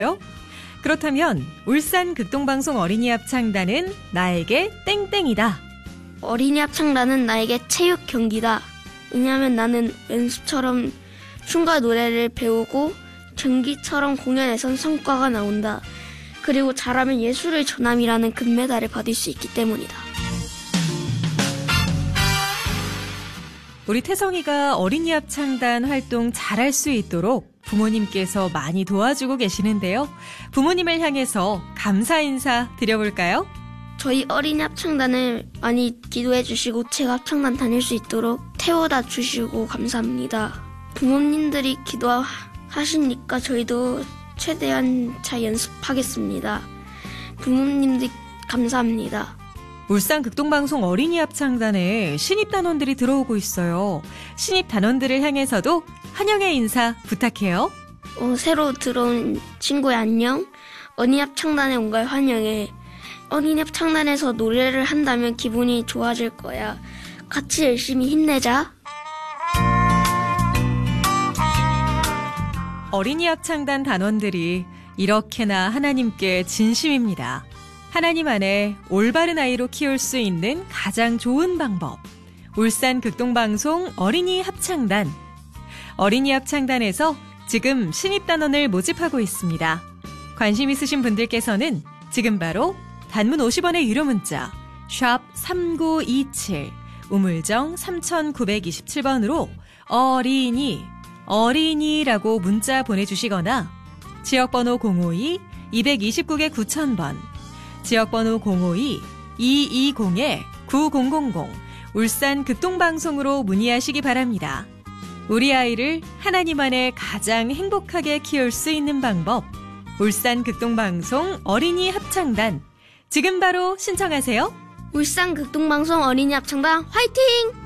그렇다면 울산 극동방송 어린이 합창단은 나에게 땡땡이다. 어린이 합창단은 나에게 체육 경기다. 왜냐하면 나는 연습처럼 춤과 노래를 배우고 경기처럼 공연에선 성과가 나온다. 그리고 잘하면 예술의 전함이라는 금메달을 받을 수 있기 때문이다. 우리 태성이가 어린이 합창단 활동 잘할 수 있도록 부모님께서 많이 도와주고 계시는데요. 부모님을 향해서 감사 인사 드려볼까요? 저희 어린이 합창단을 많이 기도해 주시고 제가 합창단 다닐 수 있도록 태워다 주시고 감사합니다. 부모님들이 기도하시니까 저희도 최대한 잘 연습하겠습니다. 부모님들 감사합니다. 울산 극동방송 어린이 합창단에 신입 단원들이 들어오고 있어요. 신입 단원들을 향해서도 환영의 인사 부탁해요. 새로 들어온 친구야 안녕. 어린이 합창단에 온 걸 환영해. 어린이 합창단에서 노래를 한다면 기분이 좋아질 거야. 같이 열심히 힘내자. 어린이 합창단 단원들이 이렇게나 하나님께 진심입니다. 하나님 안에 올바른 아이로 키울 수 있는 가장 좋은 방법. 울산 극동방송 어린이 합창단. 어린이 합창단에서 지금 신입단원을 모집하고 있습니다. 관심 있으신 분들께서는 지금 바로 단문 50원의 유료 문자 샵 3927 우물정 3927번으로 어린이라고 문자 보내주시거나 지역번호 052-229개 9000번 지역번호 052-220-9000 울산 극동방송으로 문의하시기 바랍니다. 우리 아이를 하나님 안에 가장 행복하게 키울 수 있는 방법 울산 극동방송 어린이 합창단 지금 바로 신청하세요. 울산 극동방송 어린이 합창단 화이팅!